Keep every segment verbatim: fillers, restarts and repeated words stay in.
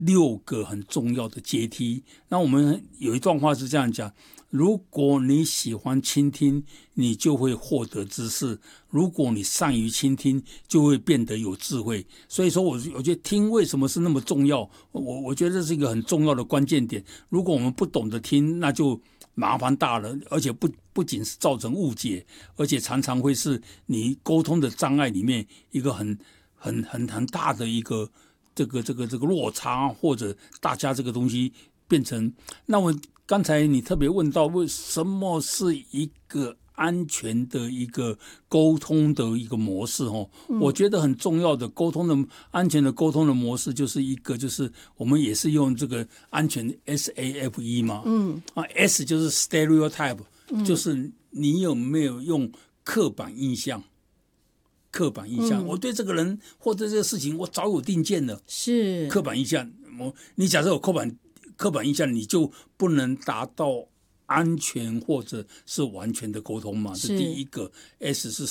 六个很重要的阶梯。那我们有一段话是这样讲：如果你喜欢倾听，你就会获得知识；如果你善于倾听，就会变得有智慧。所以说我，我觉得听为什么是那么重要？我我觉得这是一个很重要的关键点。如果我们不懂得听，那就麻烦大了，而且不不仅是造成误解，而且常常会是你沟通的障碍里面一个很很很很大的一个这个这个这个落差，或者大家这个东西变成。那我刚才你特别问到为什么是一个安全的一个沟通的一个模式哦，嗯、我觉得很重要的沟通的安全的沟通的模式就是一个就是我们也是用这个安全的 S A F E 嘛，嗯啊 S 就是 stereotype，、嗯、就是你有没有用刻板印象。刻板印象、嗯，我对这个人或者这个事情我早有定见了，是刻板印象。我你假设有刻板刻板印象，你就不能达到安全或者是完全的沟通嘛。这第一个 S 是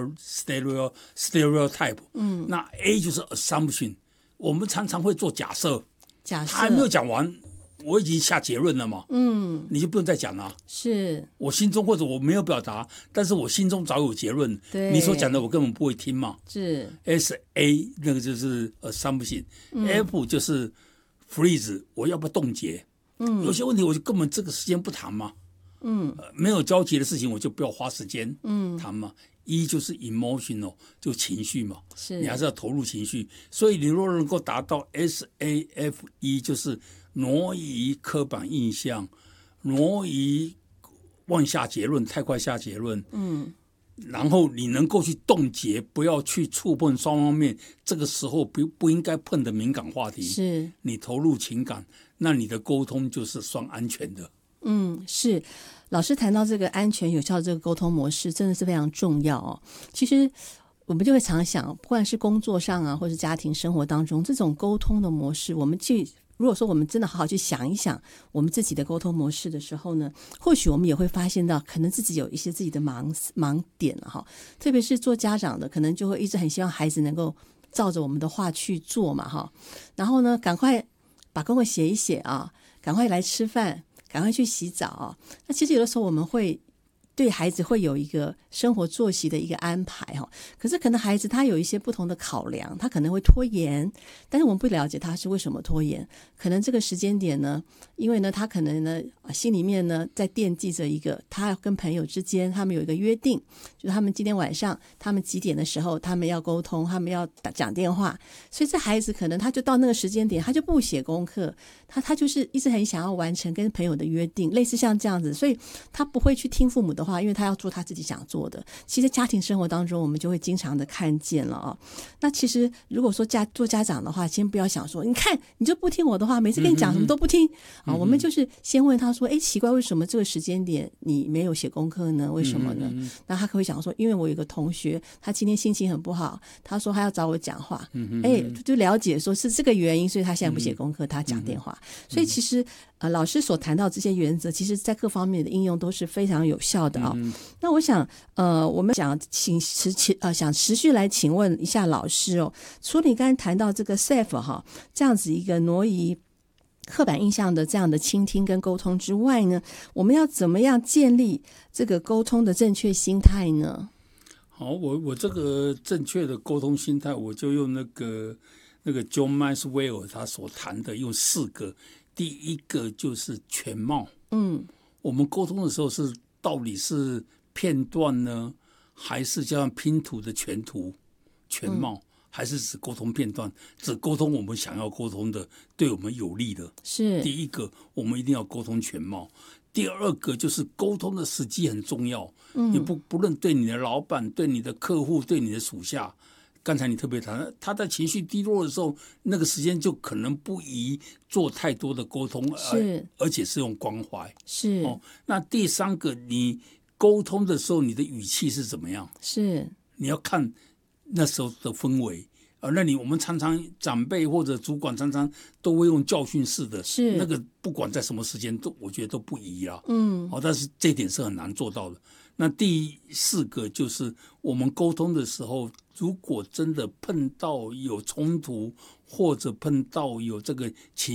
stereo stereotype， 嗯，那 A 就是 assumption， 我们常常会做假设，假设他还没有讲完。我已经下结论了嘛，嗯，你就不用再讲了。是我心中或者我没有表达，但是我心中早有结论。对，你所讲的我根本不会听嘛。是 S A 那个就是 assumption，、嗯、F 就是 freeze， 我要不要冻结？嗯，有些问题我就根本这个时间不谈嘛。嗯、呃，没有交集的事情我就不要花时间嗯谈嘛。一就是 emotional， 就情绪嘛，是你还是要投入情绪。所以你若能够达到 S A F E， 就是挪移刻板印象，挪移妄下结论，太快下结论。嗯，然后你能够去冻结，不要去触碰双方面，这个时候不不应该碰的敏感话题。是你投入情感，那你的沟通就是算安全的。 嗯，是。老师谈到这个安全有效的这个沟通模式真的是非常重要哦。其实我们就会常想，不管是工作上啊，或是家庭生活当中，这种沟通的模式，我们去如果说我们真的好好去想一想我们自己的沟通模式的时候呢，或许我们也会发现到可能自己有一些自己的盲盲点了哈。特别是做家长的，可能就会一直很希望孩子能够照着我们的话去做嘛哈。然后呢，赶快把功课写一写啊，赶快来吃饭，赶快去洗澡。那其实有的时候我们会对孩子会有一个生活作息的一个安排，可是可能孩子他有一些不同的考量，他可能会拖延，但是我们不了解他是为什么拖延。可能这个时间点呢，因为呢他可能呢心里面呢在惦记着一个他跟朋友之间他们有一个约定，就是他们今天晚上他们几点的时候他们要沟通，他们要讲电话。所以这孩子可能他就到那个时间点他就不写功课，他他就是一直很想要完成跟朋友的约定，类似像这样子，所以他不会去听父母的话，因为他要做他自己想做的。其实家庭生活当中我们就会经常的看见了哦。那其实如果说家做家长的话，先不要想说你看你就不听我的话，每次跟你讲什么都不听、嗯、啊。我们就是先问他说，哎，奇怪为什么这个时间点你没有写功课呢？为什么呢？嗯、那他可以想说，因为我有一个同学他今天心情很不好，他说他要找我讲话，哎，就了解说是这个原因，所以他现在不写功课，他讲电话。所以其实呃，老师所谈到这些原则，其实在各方面的应用都是非常有效的啊、哦嗯。那我想，呃，我们想请持呃想持续来请问一下老师哦，除了你刚才谈到这个 S A F 哈这样子一个挪移刻板印象的这样的倾听跟沟通之外呢，我们要怎么样建立这个沟通的正确心态呢？ 好，我我这个正确的沟通心态，我就用那个那个 John Maxwell 他所谈的，用四个。第一个就是全貌，嗯，我们沟通的时候是到底是片段呢，还是叫拼图的全图全貌、嗯，还是只沟通片段，只沟通我们想要沟通的，对我们有利的。是第一个，我们一定要沟通全貌。第二个就是沟通的时机很重要，嗯，也不不论对你的老板、对你的客户、对你的属下。刚才你特别谈，他在情绪低落的时候，那个时间就可能不宜做太多的沟通，是，而且是用关怀。是、哦、那第三个，你沟通的时候，你的语气是怎么样？是，你要看那时候的氛围。呃，那你我们常常长辈或者主管常常都会用教训式的，是那个不管在什么时间都我觉得都不宜啦。嗯，好、哦，但是这一点是很难做到的。 那第四个就是我们沟通的时候，如果真的碰到有冲突，或者碰到有这个情